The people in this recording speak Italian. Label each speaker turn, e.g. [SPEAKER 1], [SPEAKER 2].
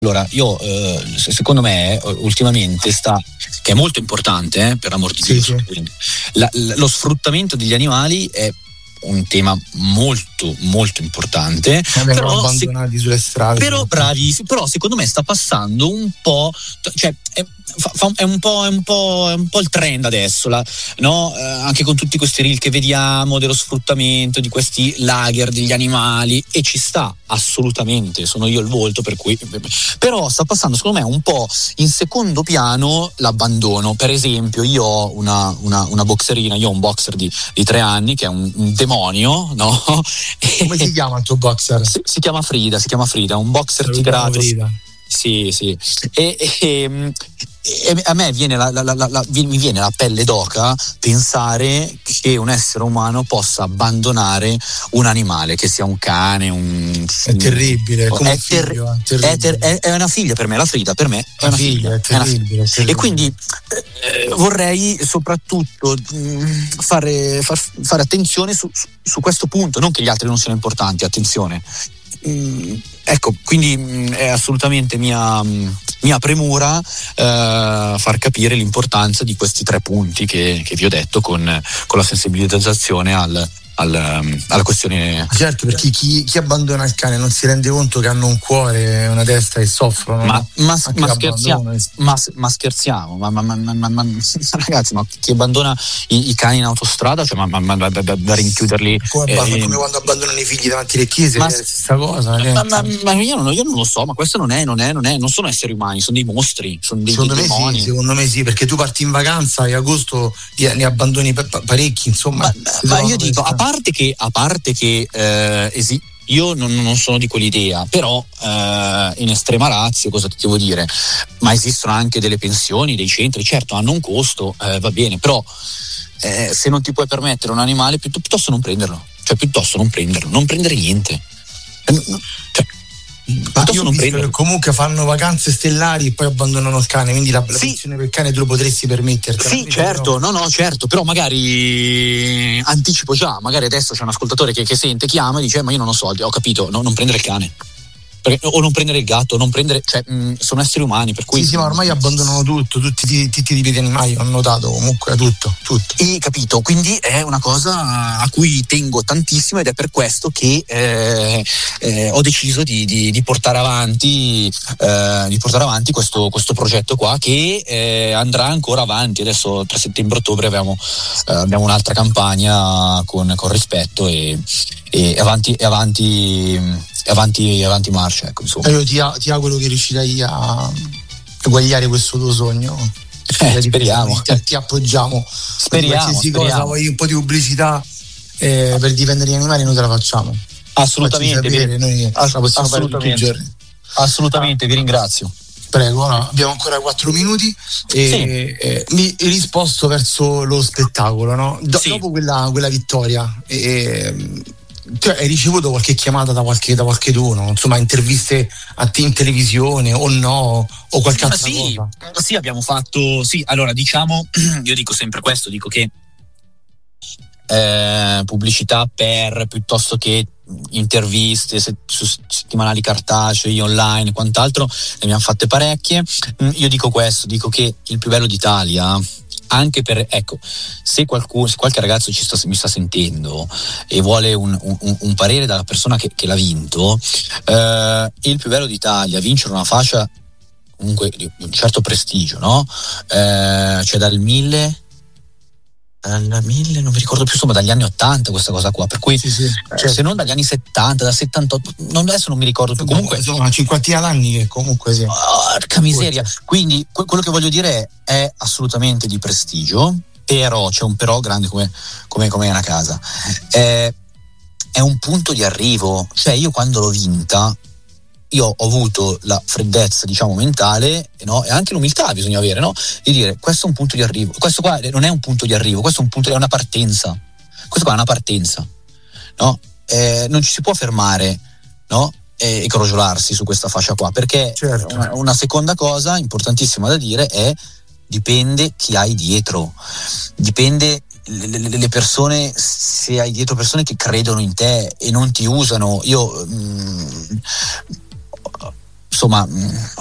[SPEAKER 1] Allora, io secondo me ultimamente che è molto importante, per l'amor di Dio,
[SPEAKER 2] Sì.
[SPEAKER 1] lo sfruttamento degli animali è un tema molto molto importante,
[SPEAKER 2] Vengono abbandonati sulle strade.
[SPEAKER 1] però bravissimi, però secondo me sta passando un po', cioè è un po' il trend adesso, no? Anche con tutti questi reel che vediamo dello sfruttamento di questi lager degli animali, e ci sta assolutamente, sono io il volto, per cui però sta passando secondo me un po' in secondo piano l'abbandono. Per esempio, io ho una boxerina, io ho un boxer di 3 anni che è un demonio, no?
[SPEAKER 2] Come si chiama il tuo boxer?
[SPEAKER 1] Si chiama Frida, un boxer tigrato. Sì. E a me mi viene la pelle d'oca pensare che un essere umano possa abbandonare un animale, che sia un cane,
[SPEAKER 2] è terribile, come
[SPEAKER 1] è una figlia per me, la Frida per me è una figlia.
[SPEAKER 2] È terribile.
[SPEAKER 1] E quindi vorrei soprattutto fare attenzione su questo punto, non che gli altri non siano importanti, attenzione. Ecco, quindi è assolutamente mia premura far capire l'importanza di questi 3 punti che vi ho detto con la sensibilizzazione alla questione.
[SPEAKER 2] Certo, perché chi abbandona il cane non si rende conto che hanno un cuore e una testa e soffrono.
[SPEAKER 1] Ma scherziamo, ma ragazzi, ma chi abbandona i cani in autostrada, cioè da rinchiuderli
[SPEAKER 2] come quando abbandonano i figli davanti alle chiese, è la stessa cosa.
[SPEAKER 1] Ma io non lo so, ma questo non sono esseri umani, sono dei mostri, sono dei demoni.
[SPEAKER 2] Secondo me sì, perché tu parti in vacanza e agosto ne abbandoni parecchi, insomma.
[SPEAKER 1] Ma io dico, a parte che io non sono di quell'idea, però in estrema ratio, cosa ti devo dire, ma esistono anche delle pensioni, dei centri, certo hanno un costo, va bene, però se non ti puoi permettere un animale, piuttosto non prenderlo, non prendere niente.
[SPEAKER 2] Ma io non prendo. Comunque fanno vacanze stellari e poi abbandonano il cane, quindi la pensione per il cane tu lo potresti permetterti.
[SPEAKER 1] Sì, certo, no, certo, però magari anticipo già, magari adesso c'è un ascoltatore che sente, chiama e dice ma io non ho soldi, ho capito, no, non prendere il cane. O non prendere il gatto, sono esseri umani, per cui
[SPEAKER 2] sì, ma ormai abbandonano tutto, tutti i tipi di animali, ho notato comunque tutto.
[SPEAKER 1] E capito, quindi è una cosa a cui tengo tantissimo, ed è per questo che ho deciso di portare avanti questo progetto qua, che andrà ancora avanti. Adesso tra settembre-ottobre abbiamo un'altra campagna con rispetto e avanti marcia, ecco, insomma.
[SPEAKER 2] Io ti auguro che riuscirai a eguagliare questo tuo sogno.
[SPEAKER 1] Speriamo.
[SPEAKER 2] Ti appoggiamo.
[SPEAKER 1] Speriamo.
[SPEAKER 2] Cosa, vuoi un po' di pubblicità per difendere gli animali, noi te la facciamo.
[SPEAKER 1] Assolutamente.
[SPEAKER 2] Noi la possiamo fare tutti i giorni.
[SPEAKER 1] Assolutamente, vi ringrazio.
[SPEAKER 2] Prego, no, abbiamo ancora 4 minuti e mi risposto verso lo spettacolo, no? Dopo quella vittoria hai ricevuto qualche chiamata da qualcheduno, insomma, interviste a te in televisione o no, o qualche altra cosa?
[SPEAKER 1] Sì, abbiamo fatto, allora diciamo, io dico sempre questo, dico che pubblicità piuttosto che interviste su settimanali cartacei, online e quant'altro, ne abbiamo fatte parecchie. Io dico questo, dico che il più bello d'Italia, anche per, ecco, se qualche ragazzo mi sta sentendo e vuole un parere dalla persona che l'ha vinto, il più bello d'Italia, vincere una fascia comunque di un certo prestigio, no? Cioè dal 1000 non mi ricordo più, insomma dagli anni 80 questa cosa qua, per cui certo. Se non dagli anni 70, da 78, adesso non mi ricordo più, comunque
[SPEAKER 2] sono una cinquantina d'anni che comunque sì.
[SPEAKER 1] Porca miseria, quindi quello che voglio dire è assolutamente di prestigio, però c'è un però grande come una casa, è un punto di arrivo, cioè io quando l'ho vinta io ho avuto la freddezza, diciamo, mentale, no? E anche l'umiltà bisogna avere, no? Di dire, questo è un punto di arrivo, questo qua non è un punto di arrivo, questo è una partenza, questo qua è una partenza, no? Non ci si può fermare, no? E crogiolarsi su questa fascia qua, perché
[SPEAKER 2] certo.
[SPEAKER 1] Una seconda cosa importantissima da dire è: dipende chi hai dietro, dipende le persone, se hai dietro persone che credono in te e non ti usano. Io insomma